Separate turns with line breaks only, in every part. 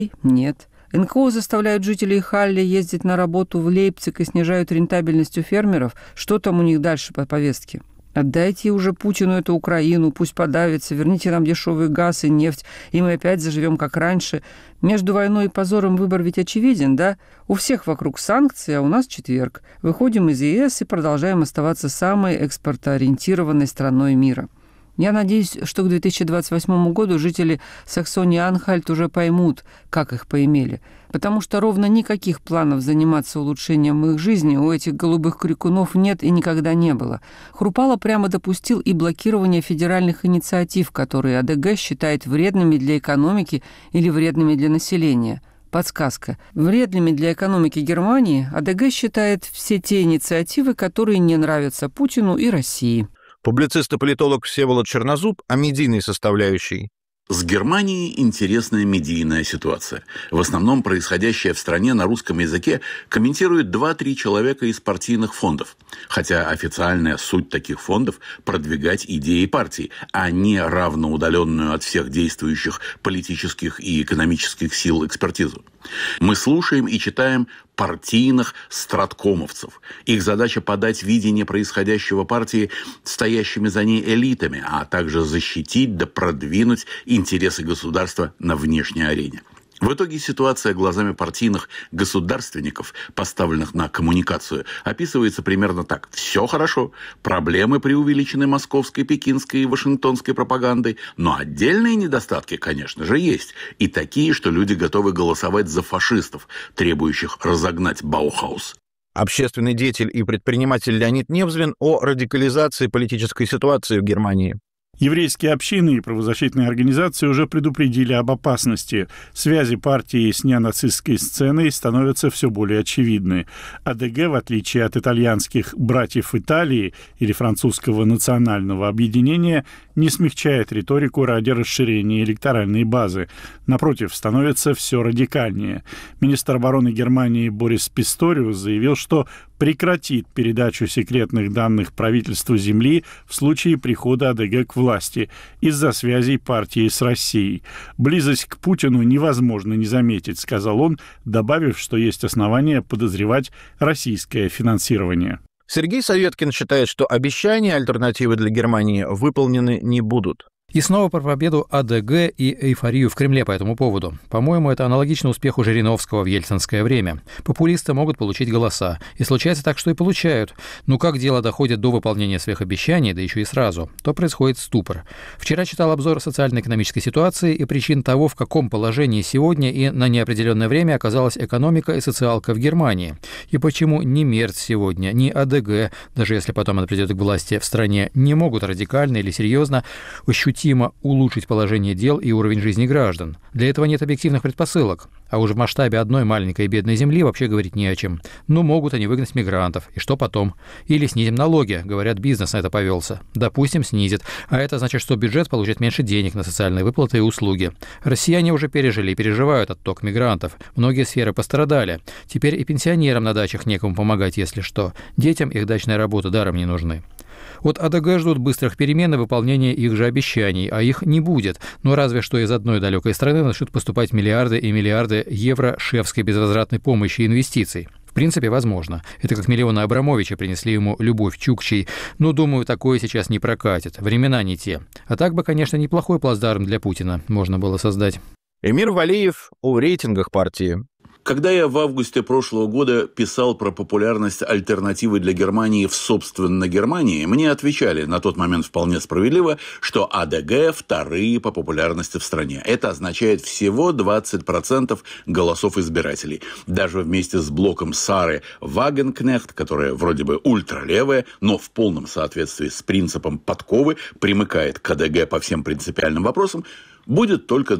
Нет. НКО заставляют жителей Халли ездить на работу в Лейпциг и снижают рентабельность у фермеров. Что там у них дальше по повестке? Отдайте уже Путину эту Украину, пусть подавится, верните нам дешевый газ и нефть, и мы опять заживем как раньше. Между войной и позором выбор ведь очевиден, да? У всех вокруг санкции, а у нас четверг. Выходим из ЕС и продолжаем оставаться самой экспортоориентированной страной мира. Я надеюсь, что к 2028 году жители Саксонии-Анхальт уже поймут, как их поимели. Потому что ровно никаких планов заниматься улучшением их жизни у этих голубых крикунов нет и никогда не было. Хрупало прямо допустил и блокирование федеральных инициатив, которые АДГ считает вредными для экономики или вредными для населения. Подсказка. Вредными для экономики Германии АДГ считает все те инициативы, которые не нравятся Путину и России.
Публицист и политолог Всеволод Чернозуб о медийной составляющей.
С Германией интересная медийная ситуация. В основном происходящее в стране на русском языке комментируют 2-3 человека из партийных фондов. Хотя официальная суть таких фондов – продвигать идеи партии, а не равноудаленную от всех действующих политических и экономических сил экспертизу. Мы слушаем и читаем партийных страткомовцев. Их задача подать видение происходящего партии стоящими за ней элитами, а также защитить да продвинуть интересы государства на внешней арене. В итоге ситуация глазами партийных государственников, поставленных на коммуникацию, описывается примерно так. Все хорошо, проблемы преувеличены московской, пекинской и вашингтонской пропагандой, но отдельные недостатки, конечно же, есть. И такие, что люди готовы голосовать за фашистов, требующих разогнать Баухаус.
Общественный деятель и предприниматель Леонид Невзлин о радикализации политической ситуации в Германии.
Еврейские общины и правозащитные организации уже предупредили об опасности. Связи партии с неонацистской сценой становятся все более очевидны. АДГ, в отличие от итальянских «братьев Италии» или французского национального объединения, не смягчает риторику ради расширения электоральной базы. Напротив, становится все радикальнее. Министр обороны Германии Борис Писториус заявил, что прекратит передачу секретных данных правительству Земли в случае прихода АДГ к власти из-за связей партии с Россией. Близость к Путину невозможно не заметить, сказал он, добавив, что есть основания подозревать российское финансирование.
Сергей Советкин считает, что обещания альтернативы для Германии выполнены не будут.
И снова про победу АДГ и эйфорию в Кремле по этому поводу. По-моему, это аналогично успеху Жириновского в ельцинское время. Популисты могут получить голоса. И случается так, что и получают. Но как дело доходит до выполнения своих обещаний, да еще и сразу, то происходит ступор. Вчера читал обзор социально-экономической ситуации и причин того, в каком положении сегодня и на неопределенное время оказалась экономика и социалка в Германии. И почему ни Мерц сегодня, ни АДГ, даже если потом она придет к власти в стране, не могут радикально или серьезно ощутить улучшить положение дел и уровень жизни граждан. Для этого нет объективных предпосылок. А уже в масштабе одной маленькой бедной земли вообще говорить не о чем. Ну, могут они выгнать мигрантов. И что потом? Или снизим налоги. Говорят, бизнес на это повелся. Допустим, снизит. А это значит, что бюджет получит меньше денег на социальные выплаты и услуги. Россияне уже пережили и переживают отток мигрантов. Многие сферы пострадали. Теперь и пенсионерам на дачах некому помогать, если что. Детям их дачная работа даром не нужны. От АДГ ждут быстрых перемен и выполнения их же обещаний, а их не будет. Но разве что из одной далекой страны начнут поступать миллиарды и миллиарды евро шефской безвозвратной помощи и инвестиций. В принципе, возможно. Это как миллионы Абрамовича принесли ему любовь Чукчей. Но, думаю, такое сейчас не прокатит. Времена не те. А так бы, конечно, неплохой плацдарм для Путина можно было создать.
Эмир Валиев о рейтингах партии.
Когда я в августе прошлого года писал про популярность альтернативы для Германии в собственно Германии, мне отвечали на тот момент вполне справедливо, что АДГ вторые по популярности в стране. Это означает всего 20% голосов избирателей. Даже вместе с блоком Сары Вагенкнехт, которая вроде бы ультралевая, но в полном соответствии с принципом подковы примыкает к АДГ по всем принципиальным вопросам, будет только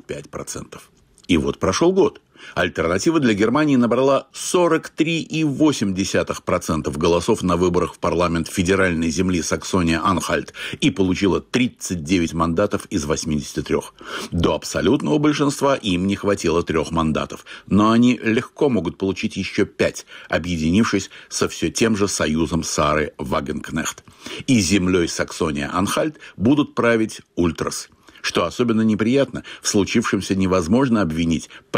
25%. И вот прошел год. Альтернатива для Германии набрала 43,8% голосов на выборах в парламент федеральной земли Саксония-Анхальт и получила 39 мандатов из 83. До абсолютного большинства им не хватило 3 мандатов, но они легко могут получить еще 5, объединившись со все тем же союзом Сары Вагенкнехт. И землей Саксония-Анхальт будут править ультрас. Что особенно неприятно, в случившемся невозможно обвинить